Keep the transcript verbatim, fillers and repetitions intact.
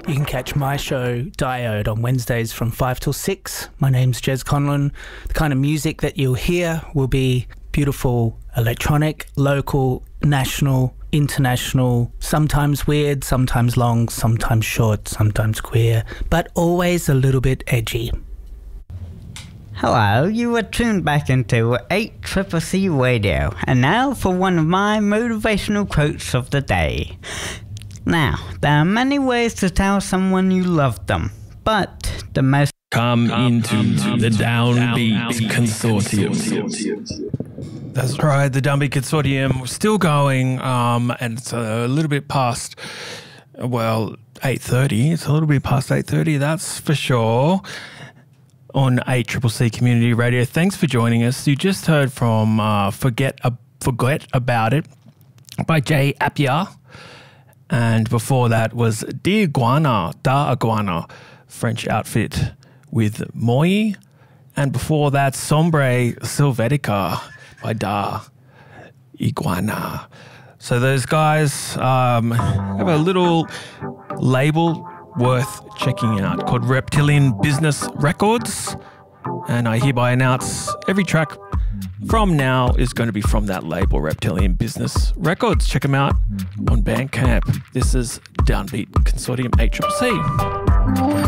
You can catch my show, Diode, on Wednesdays from five till six. My name's Jez Conlon. The kind of music that you'll hear will be beautiful electronic, local, national, international, sometimes weird, sometimes long, sometimes short, sometimes queer, but always a little bit edgy. Hello, you are tuned back into eight C C C Radio, and now for one of my motivational quotes of the day. Now, there are many ways to tell someone you love them, but the most Come, Come into, into the Downbeat, Downbeat Consortium. Consortium. That's right, the Downbeat Consortium. We're still going, um, and it's a little bit past, well, eight thirty. It's a little bit past eight thirty, that's for sure, on eight C C C Community Radio. Thanks for joining us. You just heard from uh, Forget, uh, Forget About It by Jay Appiah. And before that was Da Iguana, Da Iguana, French outfit with Moi. And before that, Sombre Silvetica by Da Iguana. So those guys um, have a little label worth checking out called Reptilian Business Records. And I hereby announce every track from now is going to be from that label, Reptilian Business Records. Check them out on Bandcamp. This is Downbeat Consortium eight C C C.